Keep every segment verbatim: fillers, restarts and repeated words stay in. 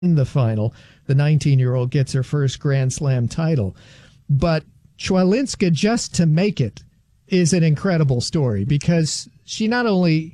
in the final, the nineteen-year-old gets her first Grand Slam title. But Chwalinska, just to make it, is an incredible story because she not only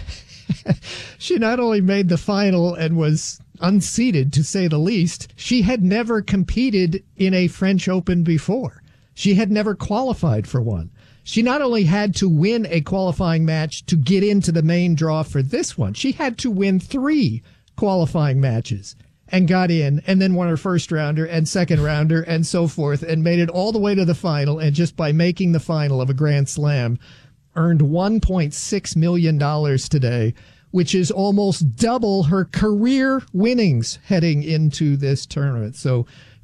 she not only made the final and was unseeded, to say the least, she had never competed in a French Open before. She had never qualified for one. She not only had to win a qualifying match to get into the main draw for this one, she had to win three qualifying matches and got in, and then won her first rounder and second rounder and so forth, and made it all the way to the final. And just by making the final of a Grand Slam, earned one point six million dollars today, which is almost double her career winnings heading into this tournament. So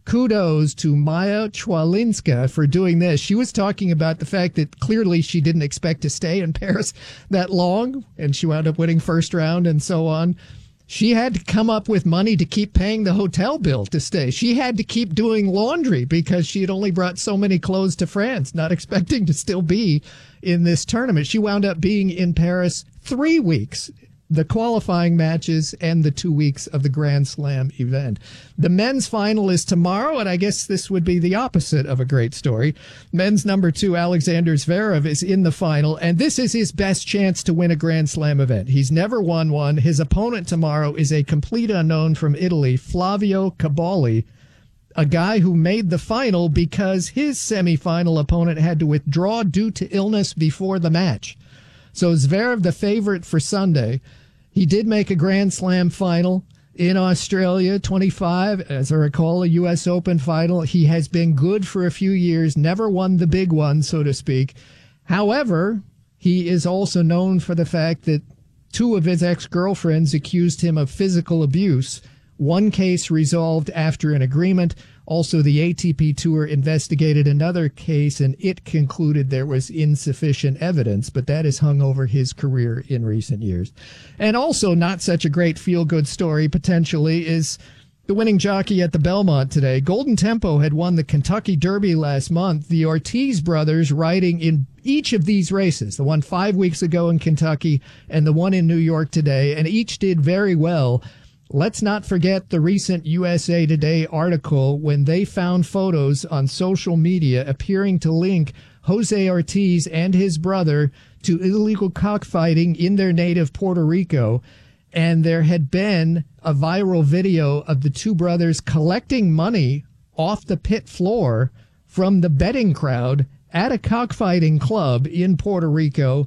kudos to Maja Chwalinska for doing this. She was talking about the fact that clearly she didn't expect to stay in Paris that long, and she wound up winning first round and so on. She had to come up with money to keep paying the hotel bill to stay. She had to keep doing laundry because she had only brought so many clothes to France, not expecting to still be in this tournament. She wound up being in Paris three weeks, the qualifying matches and the two weeks of the Grand Slam event. The men's final is tomorrow, and I guess this would be the opposite of a great story. Men's number two, Alexander Zverev, is in the final, and this is his best chance to win a Grand Slam event. He's never won one. His opponent tomorrow is a complete unknown from Italy, Flavio Caballi, a guy who made the final because his semifinal opponent had to withdraw due to illness before the match. So Zverev, the favorite for Sunday. He did make a Grand Slam final in Australia, twenty-five, as I recall, a U S Open final. He has been good for a few years, never won the big one, so to speak. However, he is also known for the fact that two of his ex-girlfriends accused him of physical abuse. One case resolved after an agreement. Also, the A T P Tour investigated another case, and it concluded there was insufficient evidence, but that has hung over his career in recent years. And also, not such a great feel-good story, potentially, is the winning jockey at the Belmont today. Golden Tempo had won the Kentucky Derby last month. The Ortiz brothers riding in each of these races, the one five weeks ago in Kentucky and the one in New York today, and each did very well. Let's not forget the recent U S A Today article when they found photos on social media appearing to link Jose Ortiz and his brother to illegal cockfighting in their native Puerto Rico. And there had been a viral video of the two brothers collecting money off the pit floor from the betting crowd at a cockfighting club in Puerto Rico.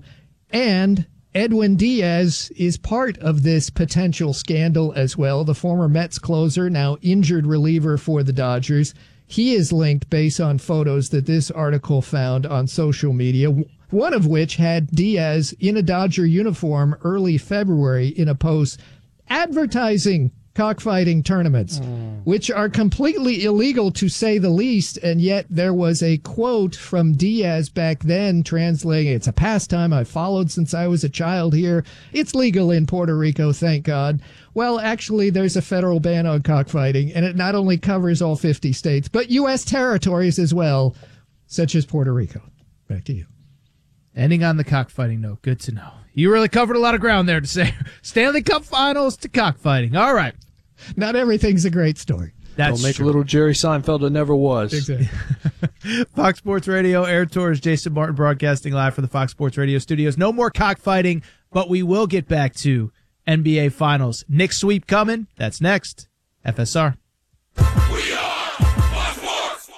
And Edwin Diaz is part of this potential scandal as well. The former Mets closer, now injured reliever for the Dodgers. He is linked based on photos that this article found on social media, one of which had Diaz in a Dodger uniform early February in a post advertising cockfighting tournaments, mm. which are completely illegal to say the least. And yet there was a quote from Diaz back then translating, "It's a pastime I've followed since I was a child here. It's legal in Puerto Rico, thank God." Well, actually, there's a federal ban on cockfighting, and it not only covers all fifty states, but U S territories as well, such as Puerto Rico. Back to you. Ending on the cockfighting note, good to know. You really covered a lot of ground there to say Stanley Cup Finals to cockfighting. All right. Not everything's a great story. That's Don't make true. Little Jerry Seinfeld it never was. Exactly. Fox Sports Radio, Air Tours, Jason Martin broadcasting live from the Fox Sports Radio studios. No more cockfighting, but we will get back to N B A Finals. Knicks sweep coming. That's next. F S R. We are Fox Sports.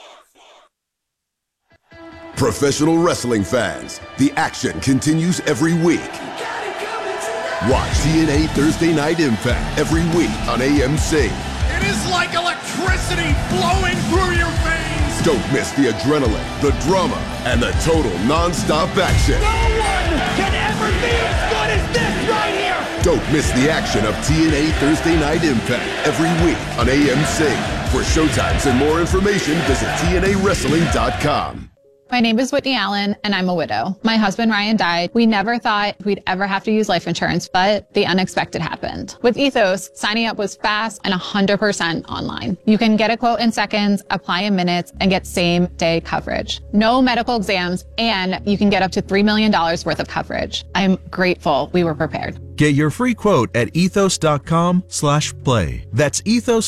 Professional wrestling fans, the action continues every week. Watch T N A Thursday Night Impact every week on A M C. It is like electricity flowing through your veins. Don't miss the adrenaline, the drama, and the total non-stop action. No one can ever be as good as this right here. Don't miss the action of T N A Thursday Night Impact every week on A M C. For showtimes and more information, visit T N A wrestling dot com. My name is Whitney Allen, and I'm a widow. My husband, Ryan, died. We never thought we'd ever have to use life insurance, but the unexpected happened. With Ethos, signing up was fast and one hundred percent online. You can get a quote in seconds, apply in minutes, and get same-day coverage. No medical exams, and you can get up to three million dollars worth of coverage. I'm grateful we were prepared. Get your free quote at ethos dot com slash play. That's ethos